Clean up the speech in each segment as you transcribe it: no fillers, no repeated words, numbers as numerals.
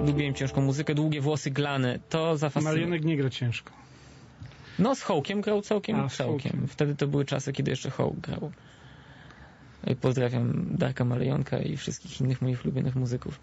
lubiłem ciężką muzykę, długie włosy, glany, to zafascynowało. Marionek nie gra ciężko. No z Hołkiem grał całkiem. Z Hołkiem. Wtedy to były czasy, kiedy jeszcze Hołk grał. I pozdrawiam Darka Marionka i wszystkich innych moich ulubionych muzyków.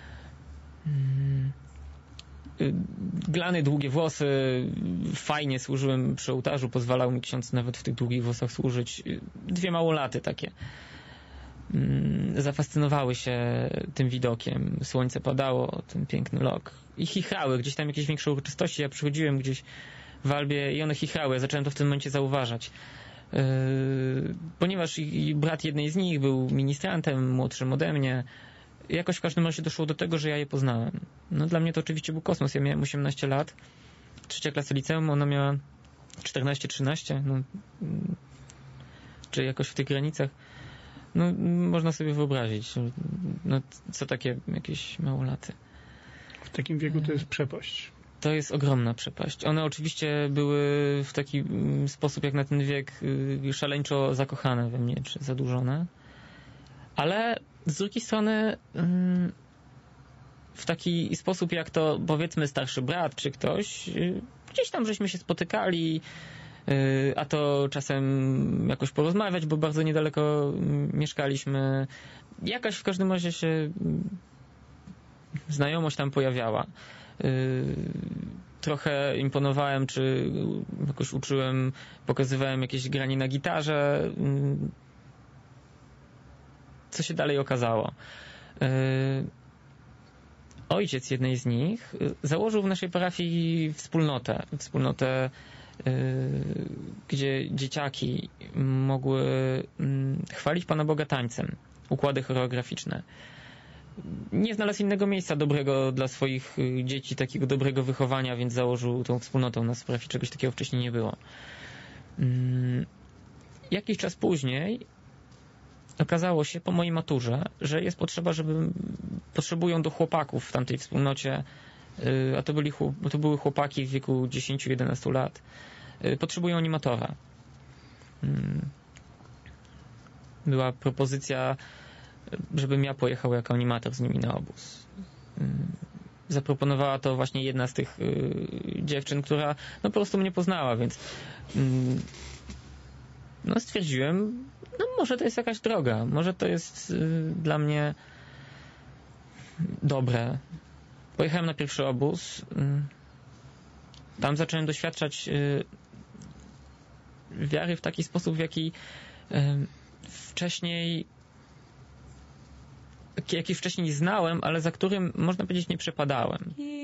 Glany, długie włosy, fajnie służyłem przy ołtarzu, pozwalał mi ksiądz nawet w tych długich włosach służyć. 2 małolaty takie. Zafascynowały się tym widokiem. Słońce padało, ten piękny lok. I chichrały, gdzieś tam jakieś większe uroczystości. Ja przychodziłem gdzieś w Albie i one chichrały. Ja zacząłem to w tym momencie zauważać. Ponieważ i brat jednej z nich był ministrantem, młodszym ode mnie, jakoś w każdym razie doszło do tego, że ja je poznałem. No dla mnie to oczywiście był kosmos. Ja miałem 18 lat, 3. klasa liceum, ona miała 14-13, no, czy jakoś w tych granicach. No, można sobie wyobrazić, no, co takie jakieś małolaty. W takim wieku to jest przepaść. To jest ogromna przepaść. One oczywiście były w taki sposób, jak na ten wiek, szaleńczo zakochane we mnie, czy zadłużone. Ale z drugiej strony w taki sposób, jak to powiedzmy starszy brat, czy ktoś, gdzieś tam żeśmy się spotykali, a to czasem jakoś porozmawiać, bo bardzo niedaleko mieszkaliśmy. Jakaś w każdym razie się znajomość tam pojawiała. Trochę imponowałem, czy jakoś uczyłem, pokazywałem jakieś granie na gitarze. Co się dalej okazało? Ojciec jednej z nich założył w naszej parafii wspólnotę, gdzie dzieciaki mogły chwalić Pana Boga tańcem, układy choreograficzne. Nie znalazł innego miejsca dobrego dla swoich dzieci, takiego dobrego wychowania, więc założył tą wspólnotę. U nas w parafii czegoś takiego wcześniej nie było. Jakiś czas później okazało się po mojej maturze, że jest potrzeba, potrzebują do chłopaków w tamtej wspólnocie, a to były chłopaki w wieku 10-11 lat, potrzebują animatora. Była propozycja, żebym ja pojechał jako animator z nimi na obóz. Zaproponowała to właśnie jedna z tych dziewczyn, która no po prostu mnie poznała, więc no stwierdziłem, no może to jest jakaś droga, może to jest dla mnie dobre. Pojechałem na pierwszy obóz. Tam zacząłem doświadczać wiary w taki sposób, w jaki wcześniej znałem, ale za którym, można powiedzieć, nie przepadałem.